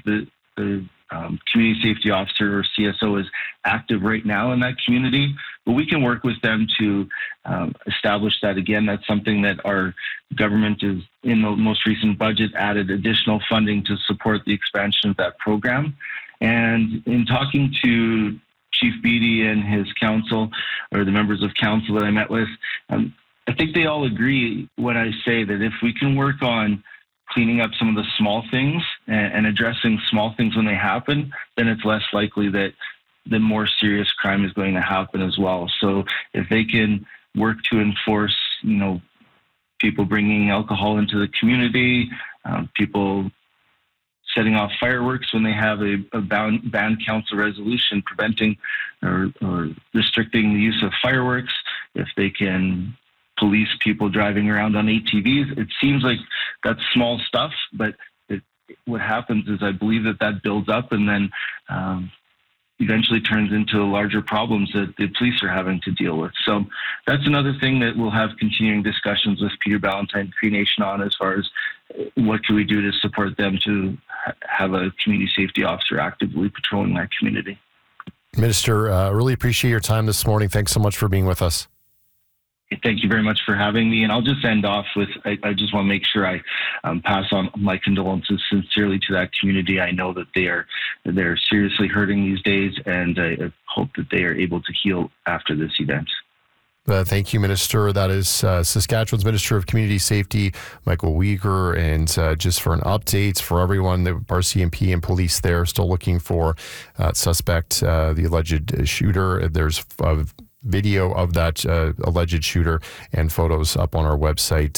the community safety officer or CSO is active right now in that community, but we can work with them to establish that. Again, that's something that our government is, in the most recent budget, added additional funding to support the expansion of that program. And in talking to Chief Beattie and his council, or the members of council that I met with, I think they all agree when I say that if we can work on cleaning up some of the small things and addressing small things when they happen, then it's less likely that the more serious crime is going to happen as well. So if they can work to enforce, people bringing alcohol into the community, people setting off fireworks when they have a banned council resolution preventing or restricting the use of fireworks, if they can police people driving around on ATVs. It seems like that's small stuff, but what happens is I believe that builds up and then eventually turns into larger problems that the police are having to deal with. So that's another thing that we'll have continuing discussions with Peter Ballantyne Cree Nation on, as far as what can we do to support them to have a community safety officer actively patrolling that community. Minister, really appreciate your time this morning. Thanks so much for being with us. Thank you very much for having me. And I'll just end off with, I just want to make sure I pass on my condolences sincerely to that community. I know that they're seriously hurting these days, and I hope that they are able to heal after this event. Thank you, Minister. That is Saskatchewan's Minister of Community Safety, Michael Uyghur. And just for an update for everyone, the RCMP and police there still looking for suspect, the alleged shooter. There's video of that alleged shooter and photos up on our website,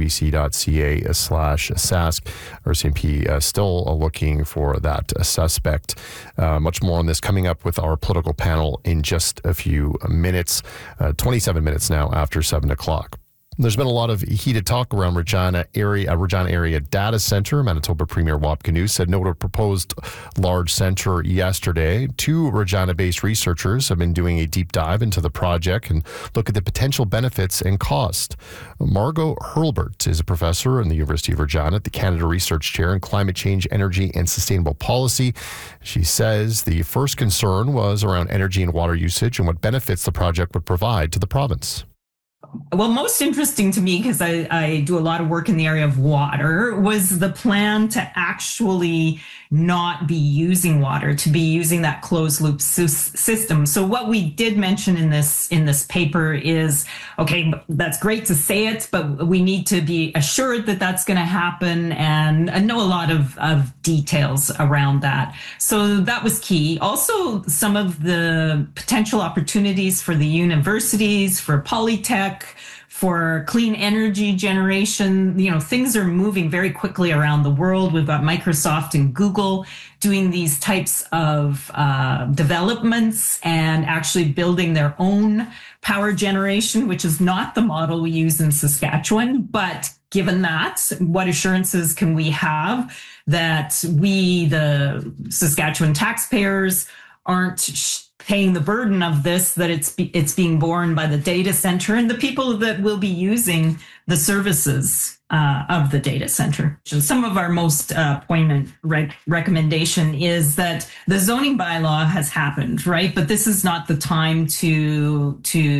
cbc.ca/sask. RCMP still looking for that suspect. Much more on this coming up with our political panel in just a few minutes. 27 minutes now after 7 o'clock. There's been a lot of heated talk around Regina area data center. Manitoba Premier Wap Kinew said no to a proposed large center yesterday. Two Regina-based researchers have been doing a deep dive into the project and look at the potential benefits and cost. Margot Hurlbert is a professor in the University of Regina, the Canada Research Chair in Climate Change, Energy and Sustainable Policy. She says the first concern was around energy and water usage and what benefits the project would provide to the province. Well, most interesting to me, because I do a lot of work in the area of water, was the plan to actually not be using water, to be using that closed loop system. So what we did mention in this paper is, okay, that's great to say it, but we need to be assured that that's going to happen and know a lot of details around that. So that was key. Also, some of the potential opportunities for the universities, for Polytech, for clean energy generation. Things are moving very quickly around the world. We've got Microsoft and Google doing these types of developments and actually building their own power generation, which is not the model we use in Saskatchewan. But given that, what assurances can we have that we, the Saskatchewan taxpayers, aren't paying the burden of this, that it's being borne by the data center and the people that will be using the services of the data center. Some of our most poignant recommendation is that the zoning bylaw has happened, right? But this is not the time to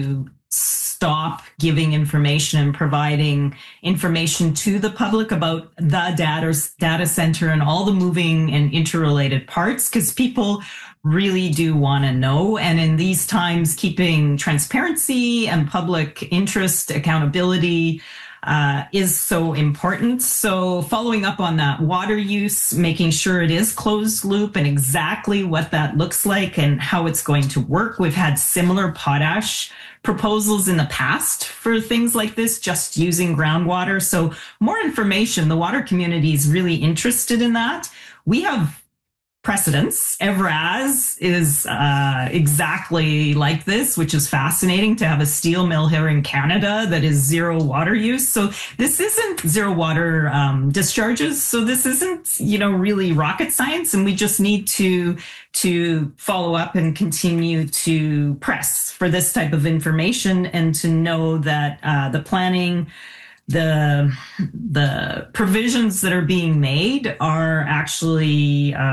stop giving information and providing information to the public about the data center and all the moving and interrelated parts, because people really do want to know. And in these times, keeping transparency and public interest, accountability is so important. So following up on that water use, making sure it is closed loop and exactly what that looks like and how it's going to work. We've had similar potash proposals in the past for things like this, just using groundwater. So more information. The water community is really interested in that. We have precedents. Evraz is exactly like this, which is fascinating to have a steel mill here in Canada that is zero water use. So this isn't zero water discharges. So this isn't, really rocket science. And we just need to follow up and continue to press for this type of information and to know that the planning, the provisions that are being made are actually